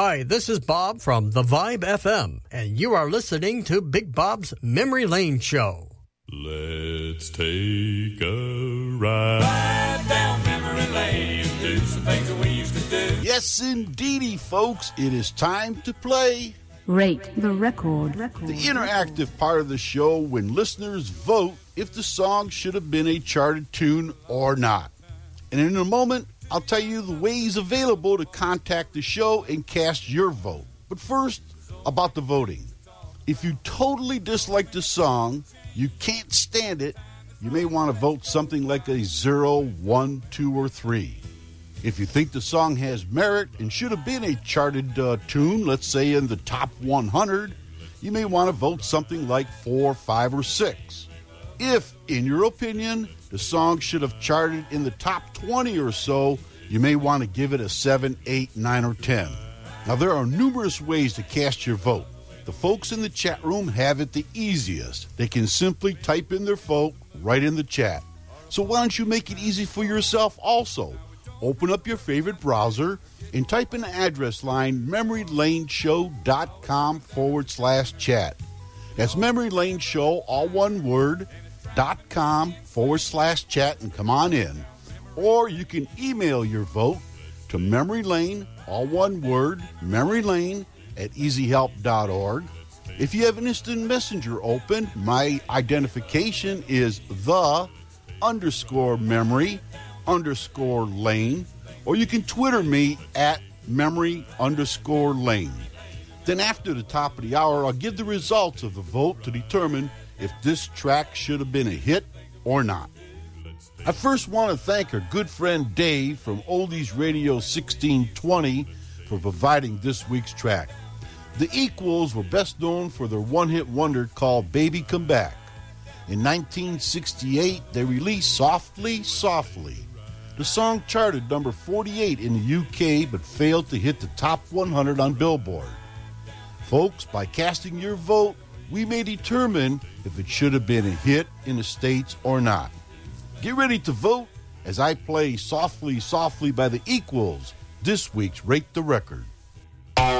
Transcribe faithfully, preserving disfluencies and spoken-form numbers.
Hi, this is Bob from The Vibe F M, and you are listening to Big Bob's Memory Lane Show. Let's take a ride. Ride down memory lane, do some things that we used to do. Yes, indeedy, folks, it is time to play Rate the Record. record. The interactive part of the show when listeners vote if the song should have been a charted tune or not. And in a moment, I'll tell you the ways available to contact the show and cast your vote. But first, about the voting. If you totally dislike the song, you can't stand it, you may want to vote something like a zero, one, two, or three. If you think the song has merit and should have been a charted uh, tune, let's say in the top one hundred, you may want to vote something like four, five, or six. If, in your opinion, the song should have charted in the top twenty or so, you may want to give it a seven, eight, nine, or ten. Now, there are numerous ways to cast your vote. The folks in the chat room have it the easiest. They can simply type in their vote right in the chat. So why don't you make it easy for yourself also? Open up your favorite browser and type in the address line memorylaneshow.com forward slash chat. That's Memory Lane Show, all one word, dot com forward slash chat, and come on in. Or you can email your vote to memorylane, all one word, memorylane at easyhelp dot org. If you have an instant messenger open, my identification is the underscore memory underscore lane, or you can Twitter me at memory underscore lane. Then after the top of the hour, I'll give the results of the vote to determine if this track should have been a hit or not. I first want to thank our good friend Dave from Oldies Radio sixteen twenty for providing this week's track. The Equals were best known for their one-hit wonder called Baby Come Back. In nineteen sixty-eight, they released Softly, Softly. The song charted number forty-eight in the U K, but failed to hit the top one hundred on Billboard. Folks, by casting your vote, we may determine if it should have been a hit in the States or not. Get ready to vote as I play Softly, Softly by the Equals, this week's Rate the Record.